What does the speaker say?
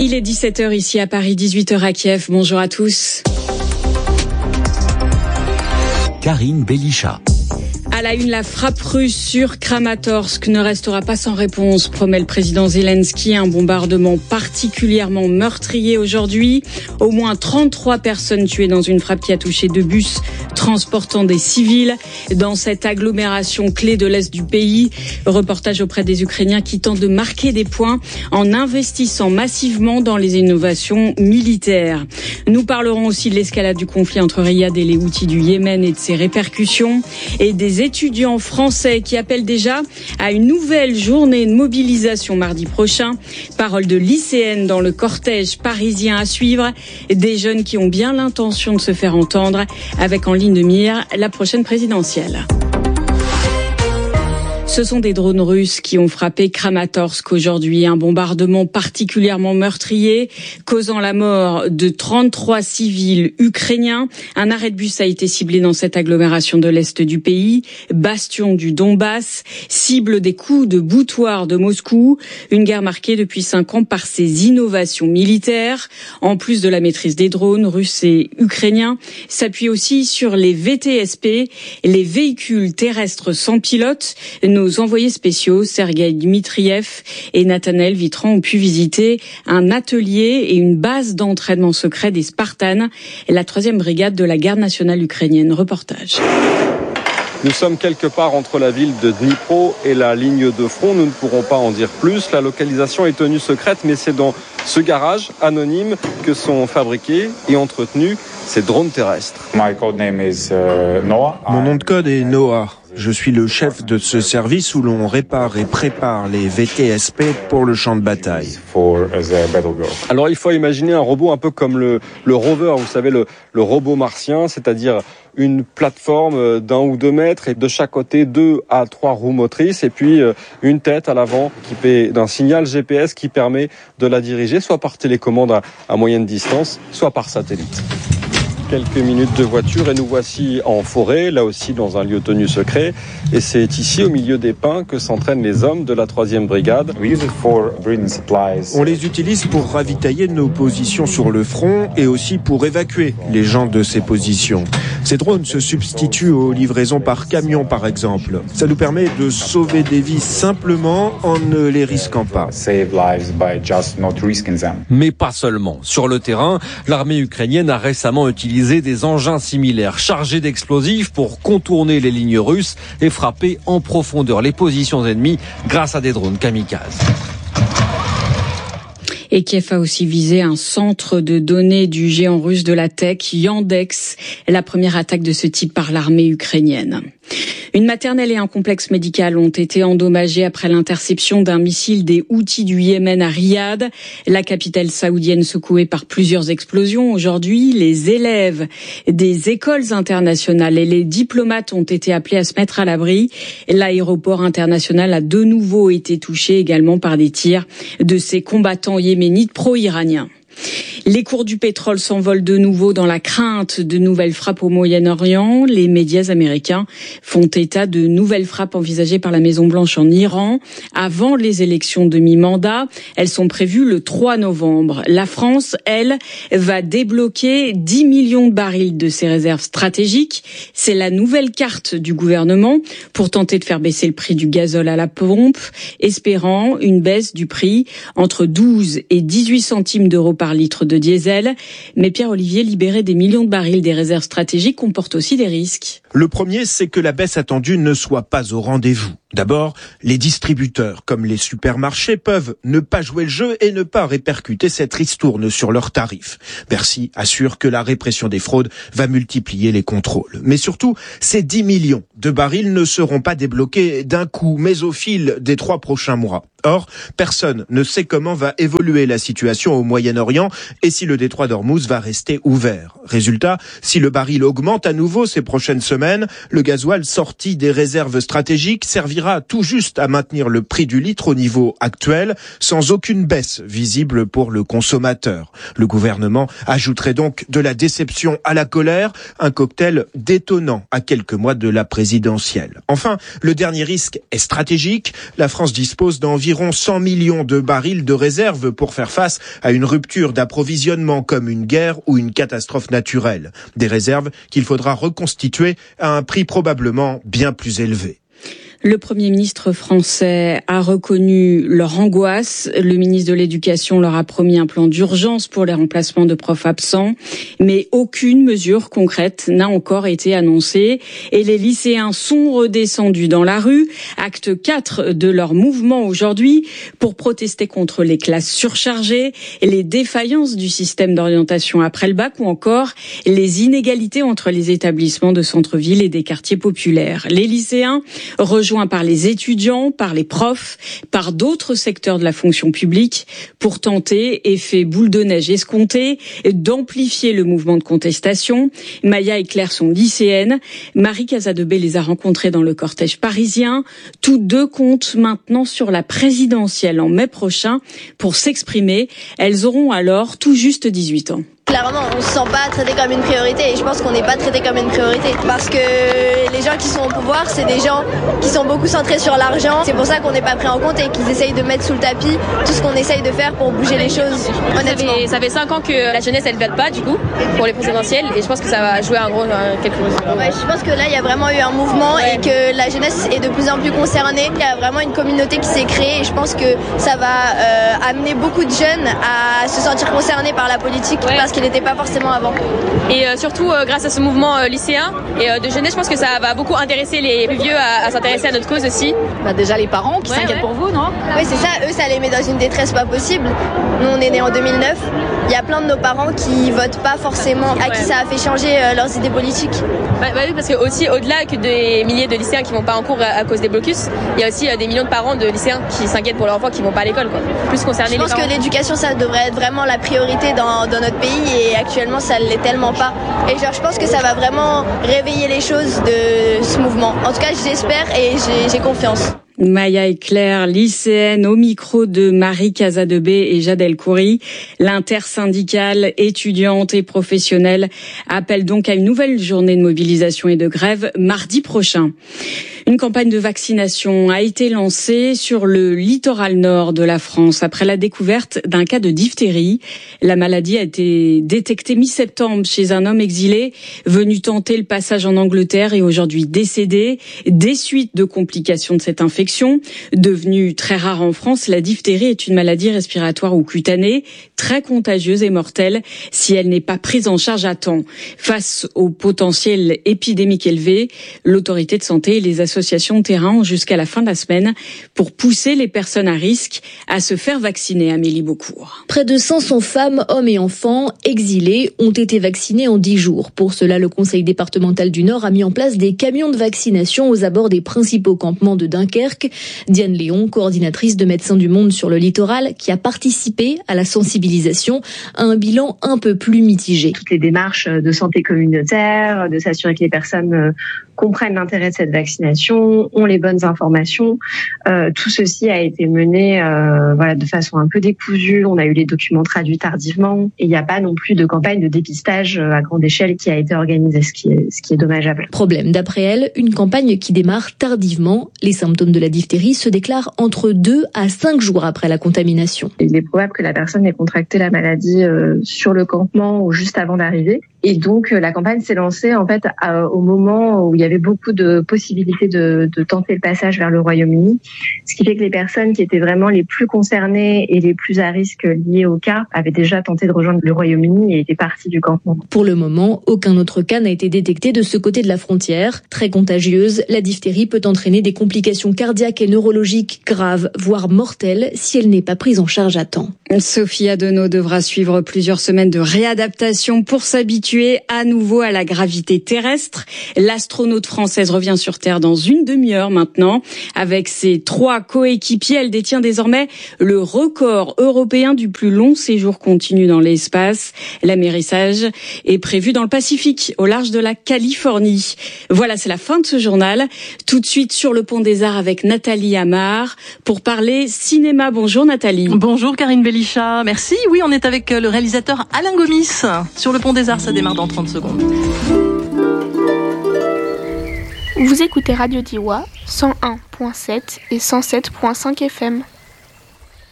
Il est 17h ici à Paris, 18h à Kiev. Bonjour à tous. Karine Belisha. À la une, la frappe russe sur Kramatorsk ne restera pas sans réponse, promet le président Zelensky. Un bombardement particulièrement meurtrier aujourd'hui. Au moins 33 personnes tuées dans une frappe qui a touché 2 bus transportant des civils dans cette agglomération clé de l'Est du pays. Reportage auprès des Ukrainiens qui tentent de marquer des points en investissant massivement dans les innovations militaires. Nous parlerons aussi de l'escalade du conflit entre Riyad et les Houthis du Yémen et de ses répercussions, et des étudiants français qui appellent déjà à une nouvelle journée de mobilisation mardi prochain. Parole de lycéennes dans le cortège parisien à suivre. Des jeunes qui ont bien l'intention de se faire entendre, avec en ligne de mire la prochaine présidentielle. Ce sont des drones russes qui ont frappé Kramatorsk aujourd'hui. Un bombardement particulièrement meurtrier, causant la mort de 33 civils ukrainiens. Un arrêt de bus a été ciblé dans cette agglomération de l'Est du pays, bastion du Donbass, cible des coups de boutoir de Moscou. Une guerre marquée depuis 5 ans par ses innovations militaires. En plus de la maîtrise des drones, russes et ukrainiens s'appuient aussi sur les VTSP, les véhicules terrestres sans pilote. Nos envoyés spéciaux, Sergueï Dmitriev et Nathanaël Vitran, ont pu visiter un atelier et une base d'entraînement secret des Spartans, la 3e brigade de la garde nationale ukrainienne. Reportage. Nous sommes quelque part entre la ville de Dnipro et la ligne de front. Nous ne pourrons pas en dire plus. La localisation est tenue secrète, mais c'est dans ce garage anonyme que sont fabriqués et entretenus ces drones terrestres. Mon nom de code est Noah. Je suis le chef de ce service où l'on répare et prépare les VTSP pour le champ de bataille. Alors il faut imaginer un robot un peu comme le rover, vous savez, le robot martien, c'est-à-dire une plateforme d'1 ou 2 mètres et de chaque côté 2 à 3 roues motrices et puis une tête à l'avant équipée d'un signal GPS qui permet de la diriger soit par télécommande à moyenne distance, soit par satellite. Quelques minutes de voiture et nous voici en forêt, là aussi dans un lieu tenu secret. Et c'est ici, au milieu des pins, que s'entraînent les hommes de la 3e brigade. On les utilise pour ravitailler nos positions sur le front et aussi pour évacuer les gens de ces positions. Ces drones se substituent aux livraisons par camion, par exemple. Ça nous permet de sauver des vies simplement en ne les risquant pas. Mais pas seulement. Sur le terrain, l'armée ukrainienne a récemment utilisé des engins similaires chargés d'explosifs pour contourner les lignes russes et frapper en profondeur les positions ennemies grâce à des drones kamikazes. Et Kiev a aussi visé un centre de données du géant russe de la tech, Yandex, la première attaque de ce type par l'armée ukrainienne. Une maternelle et un complexe médical ont été endommagés après l'interception d'un missile des Houthis du Yémen à Riyad, la capitale saoudienne secouée par plusieurs explosions. Aujourd'hui, les élèves des écoles internationales et les diplomates ont été appelés à se mettre à l'abri. L'aéroport international a de nouveau été touché également par des tirs de ces combattants yéménites pro-iraniens. Les cours du pétrole s'envolent de nouveau dans la crainte de nouvelles frappes au Moyen-Orient. Les médias américains font état de nouvelles frappes envisagées par la Maison-Blanche en Iran avant les élections de mi-mandat. Elles sont prévues le 3 novembre. La France, elle, va débloquer 10 millions de barils de ses réserves stratégiques. C'est la nouvelle carte du gouvernement pour tenter de faire baisser le prix du gazole à la pompe, espérant une baisse du prix entre 12 et 18 centimes d'euros par litre de diesel. Mais Pierre-Olivier, libérer des millions de barils des réserves stratégiques comporte aussi des risques. Le premier, c'est que la baisse attendue ne soit pas au rendez-vous. D'abord, les distributeurs, comme les supermarchés, peuvent ne pas jouer le jeu et ne pas répercuter cette ristourne sur leurs tarifs. Bercy assure que la répression des fraudes va multiplier les contrôles. Mais surtout, ces 10 millions de barils ne seront pas débloqués d'un coup, mais au fil des 3 prochains mois. Or, personne ne sait comment va évoluer la situation au Moyen-Orient et si le détroit d'Ormuz va rester ouvert. Résultat, si le baril augmente à nouveau ces prochaines semaines, semaine. Le gasoil sorti des réserves stratégiques servira tout juste à maintenir le prix du litre au niveau actuel, sans aucune baisse visible pour le consommateur. Le gouvernement ajouterait donc de la déception à la colère, un cocktail détonnant à quelques mois de la présidentielle. Enfin, le dernier risque est stratégique. La France dispose d'environ 100 millions de barils de réserve pour faire face à une rupture d'approvisionnement comme une guerre ou une catastrophe naturelle. Des réserves qu'il faudra reconstituer à un prix probablement bien plus élevé. Le Premier ministre français a reconnu leur angoisse. Le ministre de l'Éducation leur a promis un plan d'urgence pour les remplacements de profs absents. Mais aucune mesure concrète n'a encore été annoncée. Et les lycéens sont redescendus dans la rue. Acte 4 de leur mouvement aujourd'hui pour protester contre les classes surchargées, les défaillances du système d'orientation après le bac ou encore les inégalités entre les établissements de centre-ville et des quartiers populaires. Les lycéens rejoints par les étudiants, par les profs, par d'autres secteurs de la fonction publique pour tenter, effet boule de neige escompté, d'amplifier le mouvement de contestation. Maya et Claire sont lycéennes. Marie Casadebé les a rencontrées dans le cortège parisien. Toutes deux comptent maintenant sur la présidentielle en mai prochain pour s'exprimer. Elles auront alors tout juste 18 ans. Clairement, on se sent pas traité comme une priorité et je pense qu'on n'est pas traité comme une priorité parce que les gens qui sont au pouvoir, c'est des gens qui sont beaucoup centrés sur l'argent. C'est pour ça qu'on n'est pas pris en compte et qu'ils essayent de mettre sous le tapis tout ce qu'on essaye de faire pour bouger les choses. Honnêtement, ça fait 5 ans que la jeunesse elle vote pas du coup pour les présidentielles et je pense que ça va jouer un gros quelque chose. Ouais, je pense que là il y a vraiment eu un mouvement et que la jeunesse est de plus en plus concernée. Il y a vraiment une communauté qui s'est créée et je pense que ça va amener beaucoup de jeunes à se sentir concernés par la politique parce qu'il n'était pas forcément avant. Et surtout grâce à ce mouvement lycéen et de jeunesse, je pense que ça va beaucoup intéresser les plus vieux à s'intéresser à notre cause aussi. Déjà les parents qui s'inquiètent pour vous, non? Oui, c'est ça, eux ça les met dans une détresse pas possible. Nous on est nés en 2009, il y a plein de nos parents qui votent pas forcément, à qui ça a fait changer leurs idées politiques. Oui, parce que aussi au-delà que des milliers de lycéens qui vont pas en cours à cause des blocus, il y a aussi des millions de parents de lycéens qui s'inquiètent pour leurs enfants qui vont pas à l'école, quoi. Plus concernés les parents. Je pense que l'éducation ça devrait être vraiment la priorité dans notre pays et actuellement ça ne l'est tellement pas. Et je pense que ça va vraiment réveiller les choses de ce mouvement. En tout cas j'espère et j'ai confiance. Maya et Claire, lycéennes, au micro de Marie Casadebé et Jade El-Khoury. L'intersyndicale étudiante et professionnelle appelle donc à une nouvelle journée de mobilisation et de grève mardi prochain. Une campagne de vaccination a été lancée sur le littoral nord de la France après la découverte d'un cas de diphtérie. La maladie a été détectée mi-septembre chez un homme exilé venu tenter le passage en Angleterre et aujourd'hui décédé des suites de complications de cette infection. Devenue très rare en France, la diphtérie est une maladie respiratoire ou cutanée très contagieuse et mortelle si elle n'est pas prise en charge à temps. Face au potentiel épidémique élevé, l'autorité de santé et les associations de terrain ont jusqu'à la fin de la semaine pour pousser les personnes à risque à se faire vacciner. Amélie Beaucourt. Près de 500 femmes, hommes et enfants exilés ont été vaccinés en 10 jours. Pour cela, le Conseil départemental du Nord a mis en place des camions de vaccination aux abords des principaux campements de Dunkerque. Diane Léon, coordinatrice de Médecins du Monde sur le littoral, qui a participé à la sensibilisation, a un bilan un peu plus mitigé. Toutes les démarches de santé communautaire, de s'assurer que les personnes comprennent l'intérêt de cette vaccination, ont les bonnes informations. Tout ceci a été mené de façon un peu décousue. On a eu les documents traduits tardivement et il n'y a pas non plus de campagne de dépistage à grande échelle qui a été organisée, ce qui est dommageable. Problème, d'après elle, une campagne qui démarre tardivement. Les symptômes de la diphtérie se déclarent entre 2 à 5 jours après la contamination. Il est probable que la personne ait contracté la maladie sur le campement ou juste avant d'arriver. Et donc la campagne s'est lancée en fait au moment où il y avait beaucoup de possibilités de tenter le passage vers le Royaume-Uni, ce qui fait que les personnes qui étaient vraiment les plus concernées et les plus à risque liées au cas avaient déjà tenté de rejoindre le Royaume-Uni et étaient partis du campement. Pour le moment, aucun autre cas n'a été détecté de ce côté de la frontière. Très contagieuse, la diphtérie peut entraîner des complications cardiaques et neurologiques graves, voire mortelles, si elle n'est pas prise en charge à temps. Sophie Adenau devra suivre plusieurs semaines de réadaptation pour s'habituer à nouveau à la gravité terrestre. L'astronaute française revient sur Terre dans une demi-heure maintenant. Avec ses 3 coéquipiers, elle détient désormais le record européen du plus long séjour continu dans l'espace. L'amérissage est prévu dans le Pacifique, au large de la Californie. Voilà, c'est la fin de ce journal. Tout de suite sur le Pont des Arts avec Nathalie Amar pour parler cinéma. Bonjour Nathalie. Bonjour Karine Belichat, merci. Oui, on est avec le réalisateur Alain Gomis sur le Pont des Arts, ça démarre dans 30 secondes. Vous écoutez Radio Diois, 101.7 et 107.5 FM.